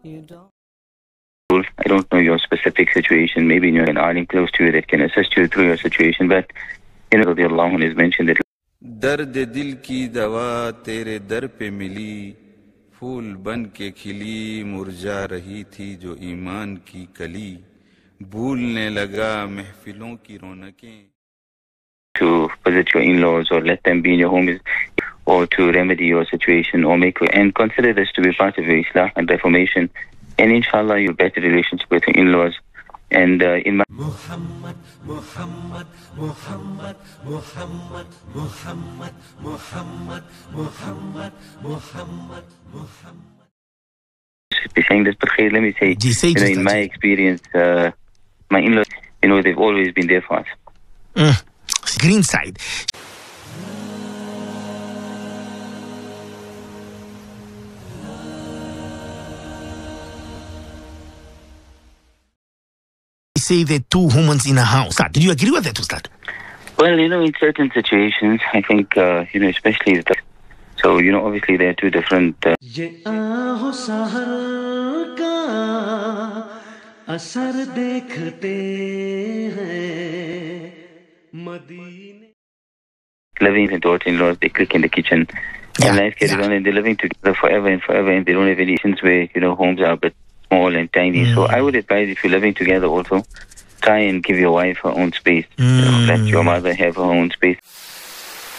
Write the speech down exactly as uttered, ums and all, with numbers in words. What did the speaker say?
You don't. I don't know your specific situation. Maybe you're an alim close to you that can assist you through your situation. But, you know, the Allah has mentioned that दर्द दिल की दवा तेरे दर पे मिली फूल बन के खिली मुरझा रही थी जो ईमान की कली भूलने लगा महफिलों की रौनकें to visit your in-laws or let them be in your home is, or to remedy your situation or make and consider this to be part of your Islah and reformation, and inshallah you'll better relationship with your in-laws. And uh, in my Muhammad, Muhammad, Muhammad, Muhammad, Muhammad, Muhammad, Muhammad, Muhammad, Muhammad. Be saying this, but let me say, say you know, in my experience, uh, my in-laws, you know, they've always been there for us. Mm. Green side. Say the two humans in a house. Do you agree with that, Ustad? Well, you know, in certain situations, I think, uh, you know, especially the, so, you know, obviously there are two different. Uh, living with daughter-in-laws, they cook in the kitchen, Yeah, and life carries yeah. on, and they're living together forever and forever, and they don't have any issues where, you know, homes are a bit small and tiny. So I would advise, if you're living together also, try and give your wife her own space. You know, let your mother have her own space.